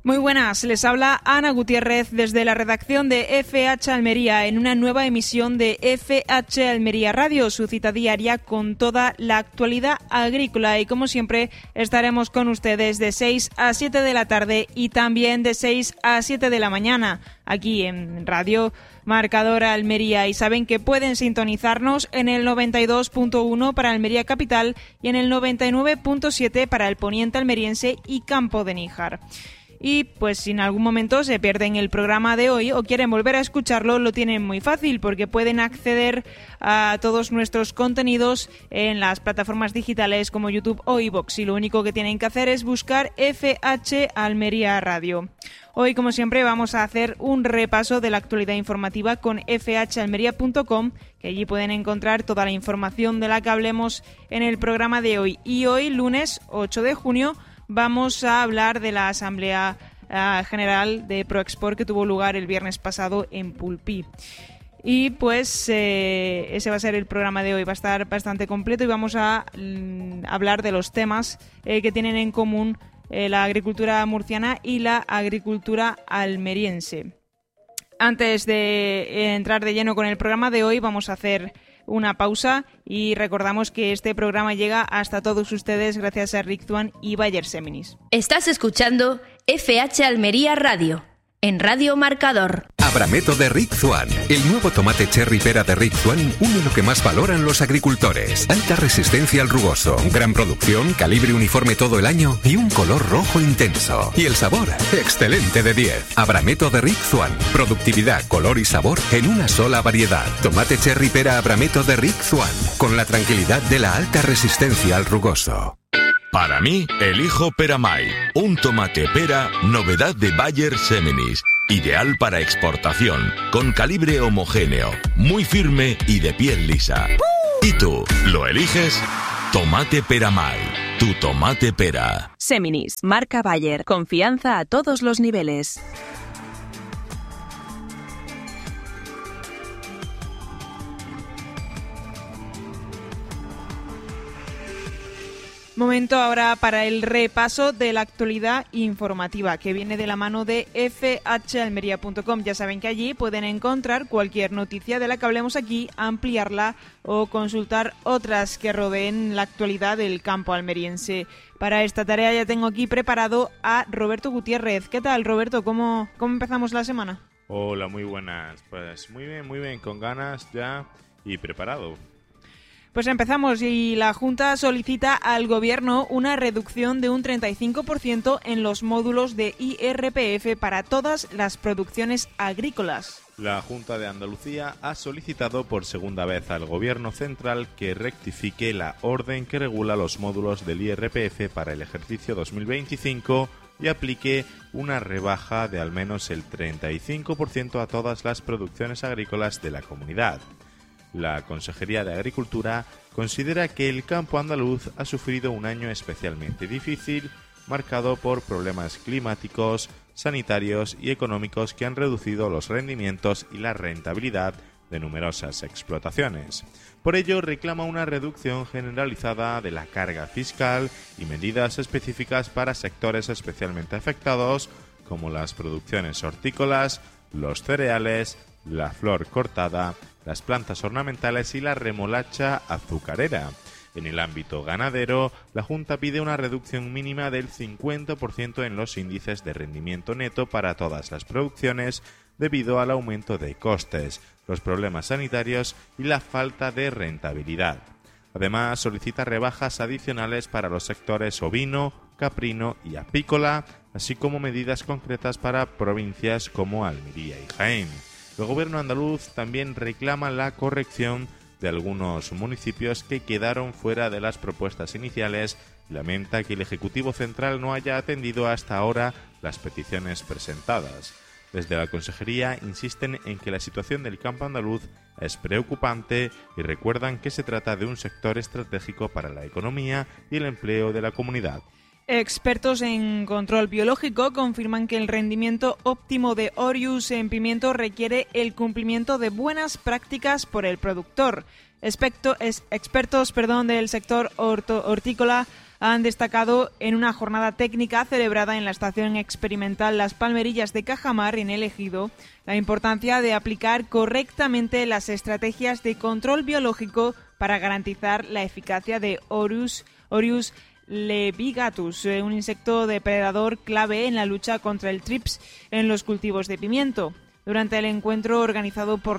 Muy buenas, les habla Ana Gutiérrez desde la redacción de FH Almería en una nueva emisión de FH Almería Radio, su cita diaria con toda la actualidad agrícola, y como siempre estaremos con ustedes de 6 a 7 de la tarde y también de 6 a 7 de la mañana aquí en Radio Marcador Almería, y saben que pueden sintonizarnos en el 92.1 para Almería Capital y en el 99.7 para el poniente almeriense y Campo de Níjar. Y pues si en algún momento se pierden el programa de hoy o quieren volver a escucharlo, lo tienen muy fácil porque pueden acceder a todos nuestros contenidos en las plataformas digitales como YouTube o iVoox, y lo único que tienen que hacer es buscar FH Almería Radio. Hoy, como siempre, vamos a hacer un repaso de la actualidad informativa con fhalmería.com, que allí pueden encontrar toda la información de la que hablemos en el programa de hoy. Y hoy, lunes 8 de junio, vamos a hablar de la Asamblea General de ProExport que tuvo lugar el viernes pasado en Pulpí. Y pues ese va a ser el programa de hoy, va a estar bastante completo y vamos a hablar de los temas que tienen en común la agricultura murciana y la agricultura almeriense. Antes de entrar de lleno con el programa de hoy, vamos a hacer una pausa y recordamos que este programa llega hasta todos ustedes gracias a Rictuan y Bayer Seminis. Estás escuchando FH Almería Radio, en Radio Marcador. Abrameto de Rictuan. El nuevo tomate cherry pera de Rictuan une lo que más valoran los agricultores: alta resistencia al rugoso, gran producción, calibre uniforme todo el año y un color rojo intenso. Y el sabor, excelente de 10. Abrameto de Rictuan. Productividad, color y sabor en una sola variedad. Tomate cherry pera Abrameto de Rictuan, con la tranquilidad de la alta resistencia al rugoso. Para mí, elijo Peramay, un tomate pera novedad de Bayer Seminis. Ideal para exportación, con calibre homogéneo, muy firme y de piel lisa. ¿Y tú, lo eliges? Tomate Peramay, tu tomate pera. Seminis, marca Bayer, confianza a todos los niveles. Momento ahora para el repaso de la actualidad informativa que viene de la mano de fhalmería.com. Ya saben que allí pueden encontrar cualquier noticia de la que hablemos aquí, ampliarla o consultar otras que rodeen la actualidad del campo almeriense. Para esta tarea ya tengo aquí preparado a Roberto Gutiérrez. ¿Qué tal, Roberto? ¿Cómo empezamos la semana? Hola, muy buenas. Pues muy bien, con ganas ya y preparado. Pues empezamos, y la Junta solicita al Gobierno una reducción de un 35% en los módulos de IRPF para todas las producciones agrícolas. La Junta de Andalucía ha solicitado por segunda vez al Gobierno central que rectifique la orden que regula los módulos del IRPF para el ejercicio 2025 y aplique una rebaja de al menos el 35% a todas las producciones agrícolas de la comunidad. La Consejería de Agricultura considera que el campo andaluz ha sufrido un año especialmente difícil, marcado por problemas climáticos, sanitarios y económicos que han reducido los rendimientos y la rentabilidad de numerosas explotaciones. Por ello, reclama una reducción generalizada de la carga fiscal y medidas específicas para sectores especialmente afectados, como las producciones hortícolas, los cereales, la flor cortada, las plantas ornamentales y la remolacha azucarera. En el ámbito ganadero, la Junta pide una reducción mínima del 50% en los índices de rendimiento neto para todas las producciones debido al aumento de costes, los problemas sanitarios y la falta de rentabilidad. Además, solicita rebajas adicionales para los sectores ovino, caprino y apícola, así como medidas concretas para provincias como Almería y Jaén. El Gobierno andaluz también reclama la corrección de algunos municipios que quedaron fuera de las propuestas iniciales y lamenta que el Ejecutivo Central no haya atendido hasta ahora las peticiones presentadas. Desde la Consejería insisten en que la situación del campo andaluz es preocupante y recuerdan que se trata de un sector estratégico para la economía y el empleo de la comunidad. Expertos en control biológico confirman que el rendimiento óptimo de Orius en pimiento requiere el cumplimiento de buenas prácticas por el productor. Expertos del sector hortícola han destacado en una jornada técnica celebrada en la Estación Experimental Las Palmerillas de Cajamar, en El Ejido, la importancia de aplicar correctamente las estrategias de control biológico para garantizar la eficacia de Orius levigatus, un insecto depredador clave en la lucha contra el trips en los cultivos de pimiento. Durante el encuentro organizado con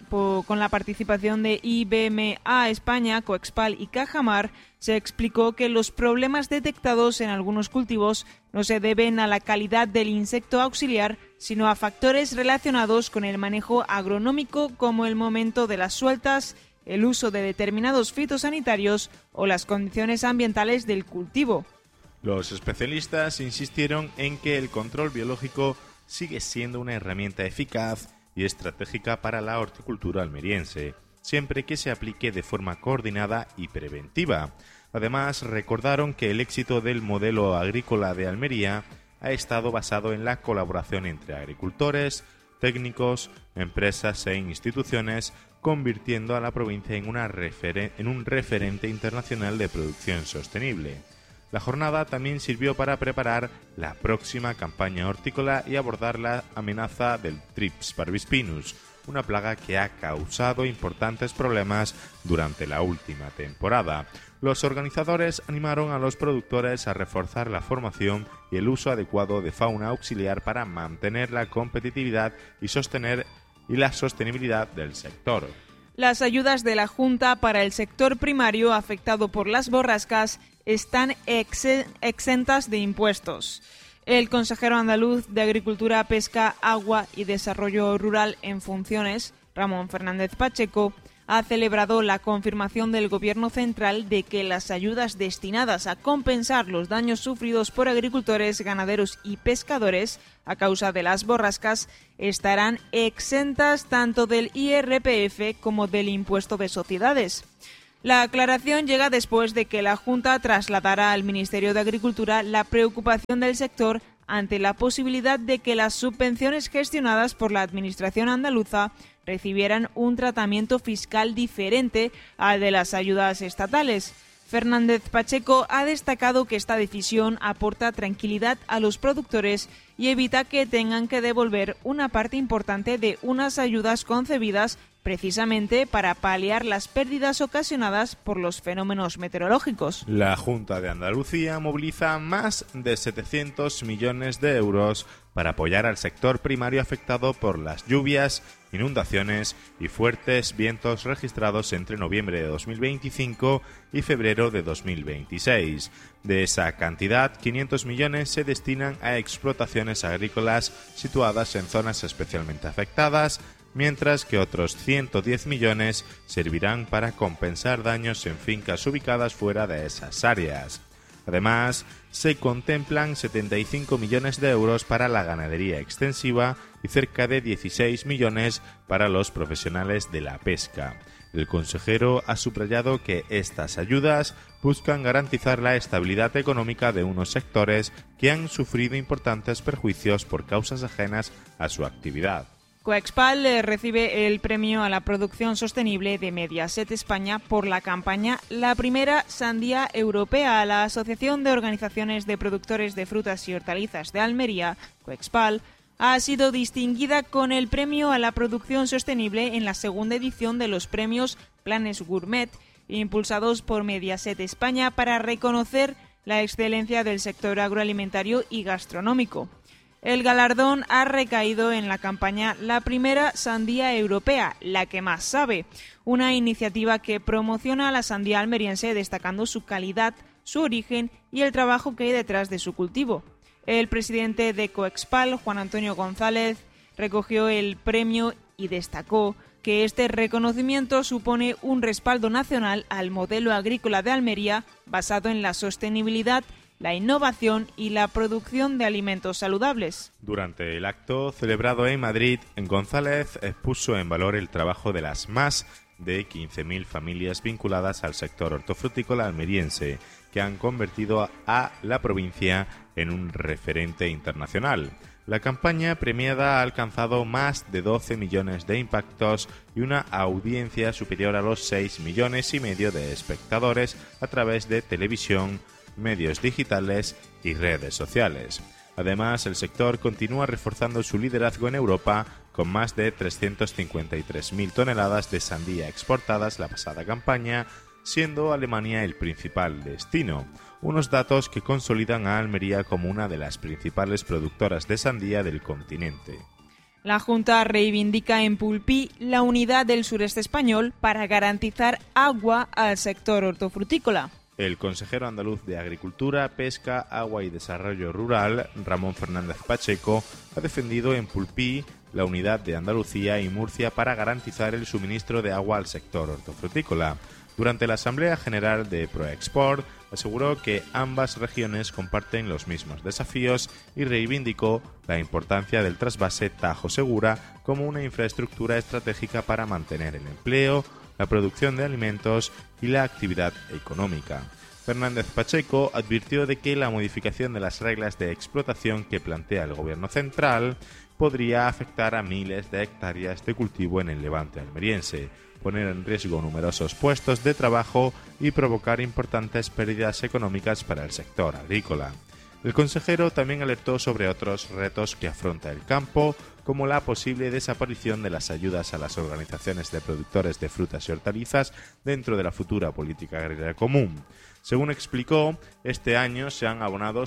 la participación de IBMA España, Coexpal y Cajamar, se explicó que los problemas detectados en algunos cultivos no se deben a la calidad del insecto auxiliar, sino a factores relacionados con el manejo agronómico, como el momento de las sueltas, el uso de determinados fitosanitarios o las condiciones ambientales del cultivo. Los especialistas insistieron en que el control biológico sigue siendo una herramienta eficaz y estratégica para la horticultura almeriense, siempre que se aplique de forma coordinada y preventiva. Además, recordaron que el éxito del modelo agrícola de Almería ha estado basado en la colaboración entre agricultores, técnicos, empresas e instituciones, convirtiendo a la provincia en un referente internacional de producción sostenible. La jornada también sirvió para preparar la próxima campaña hortícola y abordar la amenaza del Trips parvispinus, una plaga que ha causado importantes problemas durante la última temporada. Los organizadores animaron a los productores a reforzar la formación y el uso adecuado de fauna auxiliar para mantener la competitividad y la sostenibilidad del sector. Las ayudas de la Junta para el sector primario afectado por las borrascas están exentas de impuestos. El consejero andaluz de Agricultura, Pesca, Agua y Desarrollo Rural en funciones, Ramón Fernández Pacheco, ha celebrado la confirmación del Gobierno central de que las ayudas destinadas a compensar los daños sufridos por agricultores, ganaderos y pescadores a causa de las borrascas estarán exentas tanto del IRPF como del impuesto de sociedades. La aclaración llega después de que la Junta trasladara al Ministerio de Agricultura la preocupación del sector ante la posibilidad de que las subvenciones gestionadas por la Administración andaluza recibieran un tratamiento fiscal diferente al de las ayudas estatales. Fernández Pacheco ha destacado que esta decisión aporta tranquilidad a los productores y evita que tengan que devolver una parte importante de unas ayudas concebidas precisamente para paliar las pérdidas ocasionadas por los fenómenos meteorológicos. La Junta de Andalucía moviliza más de 700 millones de euros para apoyar al sector primario afectado por las lluvias, inundaciones y fuertes vientos registrados entre noviembre de 2025 y febrero de 2026. De esa cantidad, 500 millones se destinan a explotaciones agrícolas situadas en zonas especialmente afectadas, mientras que otros 110 millones servirán para compensar daños en fincas ubicadas fuera de esas áreas. Además, se contemplan 75 millones de euros para la ganadería extensiva y cerca de 16 millones para los profesionales de la pesca. El consejero ha subrayado que estas ayudas buscan garantizar la estabilidad económica de unos sectores que han sufrido importantes perjuicios por causas ajenas a su actividad. Coexpal recibe el premio a la producción sostenible de Mediaset España por la campaña La Primera Sandía Europea. La Asociación de Organizaciones de Productores de Frutas y Hortalizas de Almería, Coexpal, ha sido distinguida con el premio a la producción sostenible en la segunda edición de los premios Planes Gourmet, impulsados por Mediaset España para reconocer la excelencia del sector agroalimentario y gastronómico. El galardón ha recaído en la campaña La Primera Sandía Europea, la que más sabe, una iniciativa que promociona a la sandía almeriense destacando su calidad, su origen y el trabajo que hay detrás de su cultivo. El presidente de Coexpal, Juan Antonio González, recogió el premio y destacó que este reconocimiento supone un respaldo nacional al modelo agrícola de Almería basado en la sostenibilidad, la innovación y la producción de alimentos saludables. Durante el acto celebrado en Madrid, González puso en valor el trabajo de las más de 15.000 familias vinculadas al sector hortofrutícola almeriense, que han convertido a la provincia en un referente internacional. La campaña premiada ha alcanzado más de 12 millones de impactos y una audiencia superior a los 6,5 millones de espectadores a través de televisión, medios digitales y redes sociales. Además, el sector continúa reforzando su liderazgo en Europa con más de 353.000 toneladas de sandía exportadas la pasada campaña, siendo Alemania el principal destino, unos datos que consolidan a Almería como una de las principales productoras de sandía del continente. La Junta reivindica en Pulpí la unidad del sureste español para garantizar agua al sector hortofrutícola. El consejero andaluz de Agricultura, Pesca, Agua y Desarrollo Rural, Ramón Fernández Pacheco, ha defendido en Pulpí la unidad de Andalucía y Murcia para garantizar el suministro de agua al sector hortofrutícola. Durante la Asamblea General de Proexport, aseguró que ambas regiones comparten los mismos desafíos y reivindicó la importancia del trasvase Tajo Segura como una infraestructura estratégica para mantener el empleo, la producción de alimentos y la actividad económica. Fernández Pacheco advirtió de que la modificación de las reglas de explotación que plantea el Gobierno central podría afectar a miles de hectáreas de cultivo en el levante almeriense, poner en riesgo numerosos puestos de trabajo y provocar importantes pérdidas económicas para el sector agrícola. El consejero también alertó sobre otros retos que afronta el campo, como la posible desaparición de las ayudas a las organizaciones de productores de frutas y hortalizas dentro de la futura política agraria común. Según explicó, este año se han abonado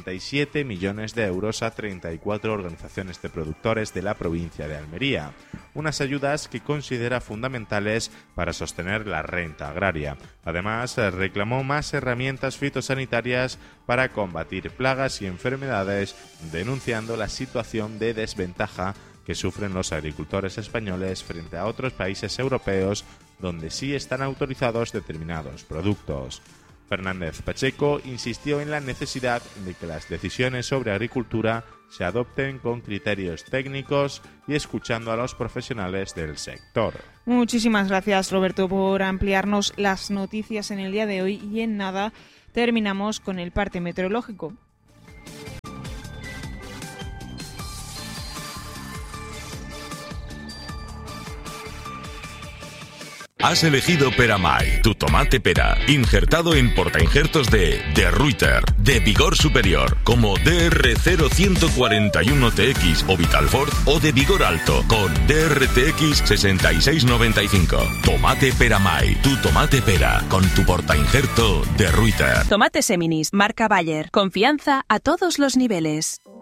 77 millones de euros a 34 organizaciones de productores de la provincia de Almería, unas ayudas que considera fundamentales para sostener la renta agraria. Además, reclamó más herramientas fitosanitarias para combatir plagas y enfermedades, denunciando la situación de desventaja que sufren los agricultores españoles frente a otros países europeos donde sí están autorizados determinados productos. Fernández Pacheco insistió en la necesidad de que las decisiones sobre agricultura se adopten con criterios técnicos y escuchando a los profesionales del sector. Muchísimas gracias, Roberto, por ampliarnos las noticias en el día de hoy, y en nada terminamos con el parte meteorológico. Has elegido Peramay, tu tomate pera, injertado en portainjertos de Reuter, de vigor superior, como DR0141TX o Vitalfort, o de vigor alto, con DRTX 6695. Tomate Peramay, tu tomate pera, con tu portainjerto de Reuter. Tomate Seminis, marca Bayer. Confianza a todos los niveles.